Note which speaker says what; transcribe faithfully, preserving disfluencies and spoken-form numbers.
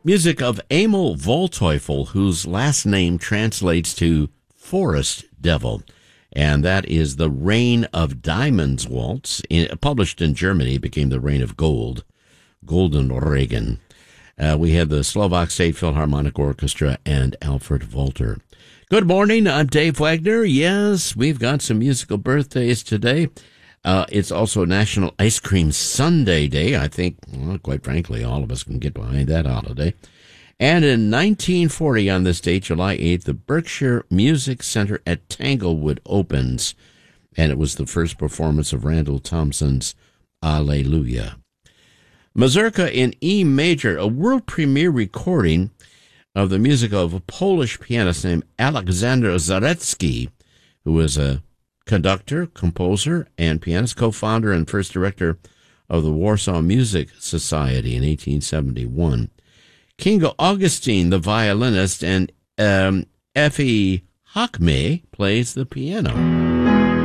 Speaker 1: Music of Emil Waldteufel, whose last name translates to Forest Devil. And that is the Reign of Diamonds Waltz. In, published in Germany, it became the Reign of Gold, Golden Regen. Uh, we had the Slovak State Philharmonic Orchestra and Alfred Walter. Good morning, I'm Dave Wagner. Yes, we've got some musical birthdays today. Uh, it's also National Ice Cream Sundae Day. I think, well, quite frankly, all of us can get behind that holiday. And in nineteen forty, on this date, July eighth, the Berkshire Music Center at Tanglewood opens, and it was the first performance of Randall Thompson's Alleluia. Mazurka in E major, a world premiere recording of the music of a Polish pianist named Aleksander Zarecki, who was a conductor, composer, and pianist, co-founder and first director of the Warsaw Music Society in eighteen seventy-one. Kinga Augustine, the violinist, and um, Effie Hockmay plays the piano.